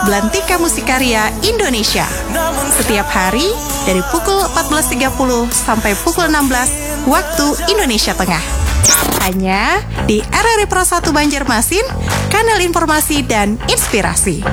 Belantika Musik Karya Indonesia. Setiap hari dari pukul 14.30 sampai pukul 16 waktu Indonesia Tengah. Hanya di RRI Pro 1 Banjarmasin, kanal informasi dan inspirasi.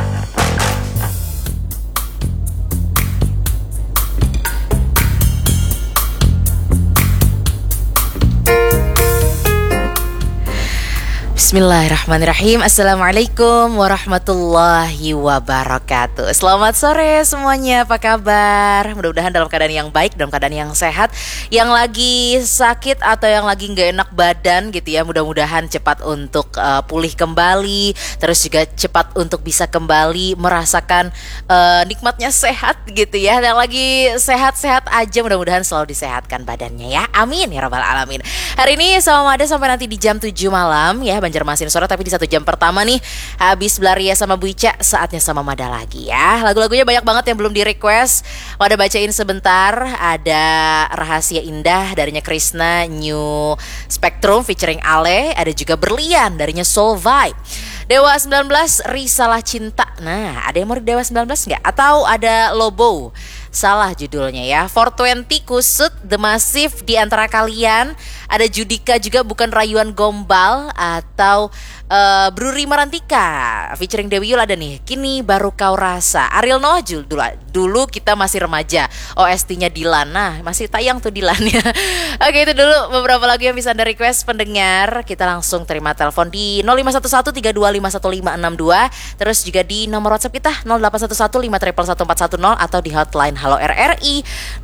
Bismillahirrahmanirrahim. Assalamualaikum warahmatullahi wabarakatuh. Selamat sore semuanya, apa kabar? Mudah-mudahan dalam keadaan yang baik, dalam keadaan yang sehat. Yang lagi sakit atau yang lagi gak enak badan gitu ya, mudah-mudahan cepat untuk pulih kembali. Terus juga cepat untuk bisa kembali merasakan nikmatnya sehat gitu ya. Yang lagi sehat-sehat aja, mudah-mudahan selalu disehatkan badannya ya. Amin ya rabbal alamin. Hari ini sama Mada sampai nanti di jam 7 malam ya, Banjarmasin sore. Tapi di 1 jam pertama nih, habis Blaria sama Bu Ica, saatnya sama Mada lagi ya. Lagu-lagunya banyak banget yang belum di request. Mada bacain sebentar. Ada Rahasia Indah darinya Krisna, New Spectrum featuring Ale. Ada juga Berlian darinya Soul Vibe. Dewa 19, Risalah Cinta. Nah, ada yang mau di Dewa 19 nggak? Atau ada Lobo? Salah judulnya ya. 420 Kusut, The Massive di antara kalian. Ada Judika juga, Bukan Rayuan Gombal. Atau Bruri Marantika featuring Dewi Yul ada nih, Kini Baru Kau Rasa. Ariel Noah dulu kita masih remaja. OST-nya Dilan. Nah, masih tayang tuh Dilan ya. Oke, itu dulu beberapa lagu yang bisa Anda request pendengar. Kita langsung terima telepon di 0511-32515562. Terus juga di nomor WhatsApp kita 0811-5111410 atau di hotline Halo RRI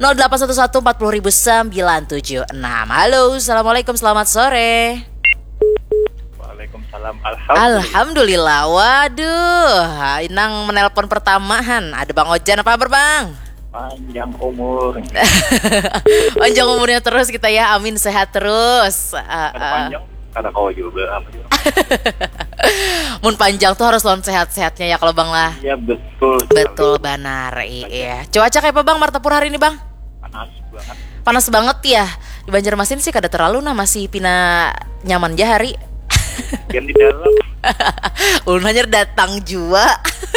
0811-4000976. Halo, Assalamualaikum, selamat sore. Waalaikumsalam. Alhamdulillah. Waduh, Inang menelpon pertamahan. Ada Bang Ojan, apa kabar Bang? Panjang umur. Panjang umurnya terus kita ya, amin, sehat terus. Panjang, kata kau juga. Mun panjang tuh harus lawan sehat-sehatnya ya kalau Bang lah. Iya betul. Betul benar, iya. Cuaca kayak apa Bang Martapur hari ini Bang? Panas banget. Panas banget ya. Di Banjarmasin sih kada terlalu, nah masih pina nyaman aja hari. Yang di dalam. Ulun hanya datang jua.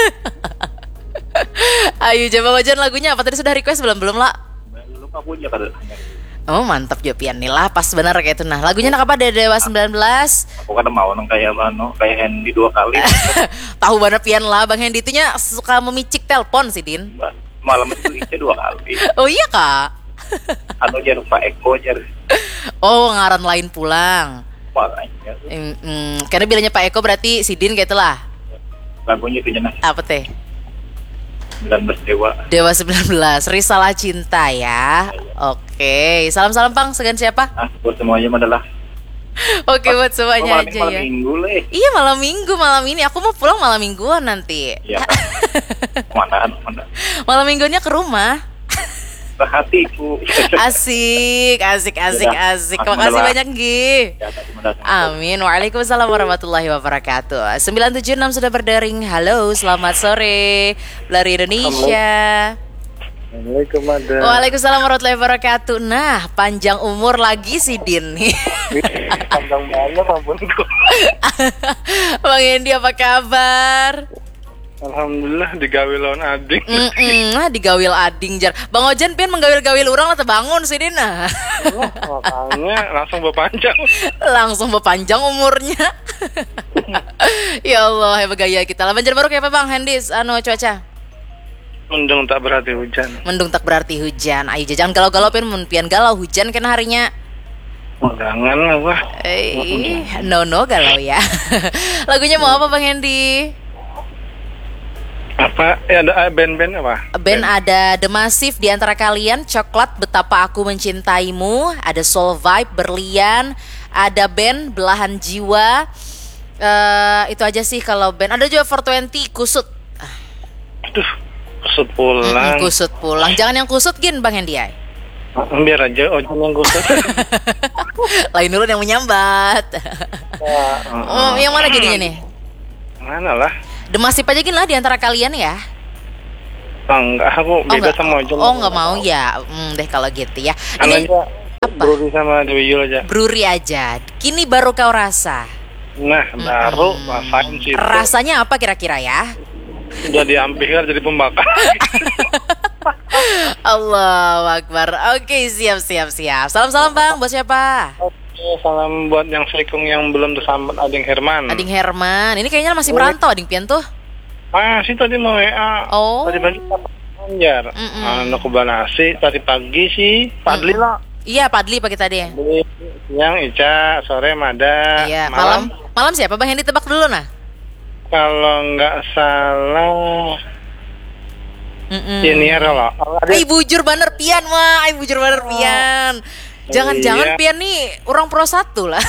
Ayo coba wajan lagunya apa tadi, sudah request belum lah? Belum, aku aja kada. Oh mantap jawaban nih lah, pas benar kayak itu. Nah lagunya nak apa, ada Dewa 19. Aku kada mau nang kayak Hendy 2 kali. Tahu banget pian lah, Bang Hendy itu nya suka memicik telepon sih Din. Malam itu Ica 2 kali. Oh iya Kak. Jar Pak Eko jar. Oh ngaran lain pulang. Makanya. Karena bilangnya Pak Eko berarti si Din kayak itulah. Lagunya itu jenah. Apa teh? 19 Dewa. Dewa 19, Risalah Cinta ya. Oke, salam-salam Bang, segan siapa? Buat semuanya adalah. Oke, buat semuanya aja ya. Malam minggu leh. Iya, malam minggu malam ini. Aku mau pulang malam mingguan nanti. Iya. Mana? Malam minggunya ke rumah. Hatiku. Asik. Makasih banyak Gi. Amin. Waalaikumsalam warahmatullahi wabarakatuh. 976 sudah berdering. Halo, selamat sore dari Indonesia. Assalamualaikum Ada. Waalaikumsalam warahmatullahi wabarakatuh. Nah, panjang umur lagi si Din nih. Panjang banget rambutku. Bang Hendy apa kabar? Alhamdulillah digawil lawan ading. Digawil ading jar. Bang Ojan pian menggawil-gawil orang lah Bangun sih Dina. Makanya langsung berpanjang. Langsung berpanjang umurnya. Ya Allah, hebat gaya kita. Lah Banjar Baru kayak apa Bang Hendy? Cuaca? Mendung tak berarti hujan. Mendung tak berarti hujan. Ayo jangan galau-galau pian galau hujan kan harinya. Jangan lah. No galau ya. Lagunya mau apa Bang Hendy? Apa? Ada band-band apa? Band ada The Massive di antara kalian, Coklat, Betapa Aku Mencintaimu, ada Soul Vibe, Berlian, ada band Belahan Jiwa. Itu aja sih kalau band. Ada juga 420 Kusut. Aduh, kusut pulang. Kusut pulang. Jangan yang kusut Gin Bang Hendy ya. Biar aja Ojan yang kusut. Lain dulu yang menyambat. Yang mana jadinya nih? Mana lah? The Massive aja Gin lah di antara kalian ya. Enggak, aku beda sama Ojan. Oh enggak mau ya. Deh kalau gitu ya. Ini apa? Bruri sama Dewi Yul aja. Bruri aja. Kini Baru Kau Rasa. Nah, baru rasain sih. Rasanya apa kira-kira ya? Udah diambil jadi pembakar. Allahu Akbar. Oke, siap. Salam Bang, buat siapa? Oke, salam buat yang selingkuh yang belum tersambat, Ading Herman. Ading Herman. Ini kayaknya masih merantau Ading Pian tuh. Sih tadi mau WA. Oh. Tadi pagi Banjar. Anak Kubanasi tadi pagi sih Padli lah. Iya, Padli pagi tadi. Siang Ica, sore Mada. Iya, malam siapa Bang Hendy, tebak dulu nah. Kalau nggak salah Jenier loh. Ay bujur bener Pian mah, Pian. Jangan-jangan Pian nih orang Pro 1 lah.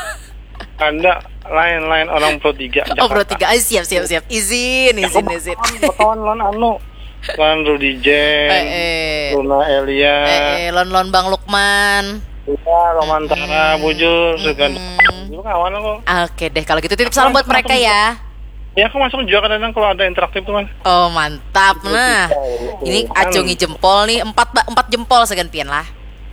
Anda lain orang Pro 3 Jakarta. Oh Pro 3, ay, siap. Izin. Beton Lon Rudy J, Luna Elia, Lon Bang Lukman. Iya, Romantara, Bujur, dengan kawan aku. Oke deh, kalau gitu titip salam buat mereka ya. Ya, aku masuk juga kadang kalau ada interaktif tuh kan. Oh mantap, nah ini acungi jempol nih, 4 jempol segan Pian lah.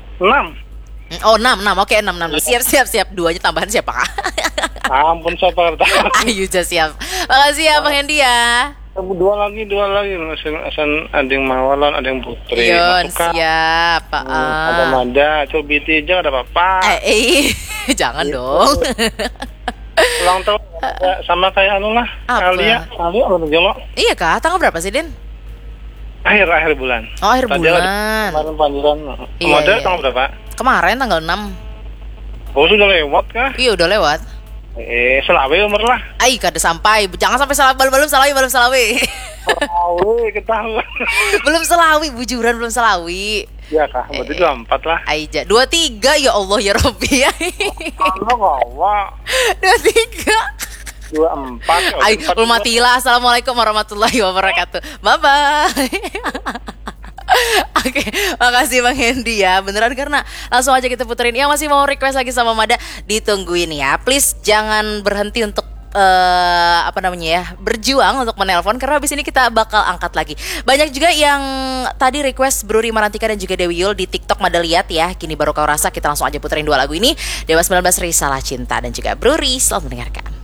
6. Oh 6, oke 6. Siap, 2 aja tambahan siapa kak? Ampun siapa kata. Ayo siap. Makasih ya Bang Hendy ya. Dua lagi Asan Ading Mawalon, Ading Putri. Yon, siap. Ada Mada, Cobiti aja ada apa-apa. Jangan dong. Ulang tahun sama kayak anu lah. Alia udah jelo. Iya kak, tanggal berapa sih Din? Akhir bulan. Oh akhir bulan. Kemarin panjuran. Mada tanggal berapa? Kemarin tanggal 6. Oh sudah lewat kah? Iya udah lewat. Selawe umur lah. Kada sampai. Jangan sampai belum selawi. Ketahuan. Belum selawi, bujuran belum selawi. Iya kah, berarti 24 lah. Aija, 23 ya Allah ya Robbi. Kawa. 23. 24. Ay, ulmatila. Assalamualaikum warahmatullahi wabarakatuh. Bye. Oke, makasih Bang Hendy ya. Beneran karena langsung aja kita puterin. Yang masih mau request lagi sama Mada, ditungguin ya. Please jangan berhenti untuk berjuang untuk menelpon, karena habis ini kita bakal angkat lagi. Banyak juga yang tadi request Bruri Marantika dan juga Dewi Yul di TikTok Mada lihat ya. Kini baru kau rasa, kita langsung aja puterin 2 lagu ini. Dewa 19 Risalah Cinta dan juga Bruri. Selamat mendengarkan.